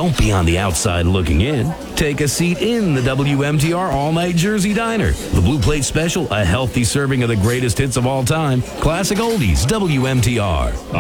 Don't be on the outside looking in. Take a seat in the WMTR All-Night Jersey Diner. The Blue Plate Special, a healthy serving of the greatest hits of all time. Classic oldies, WMTR.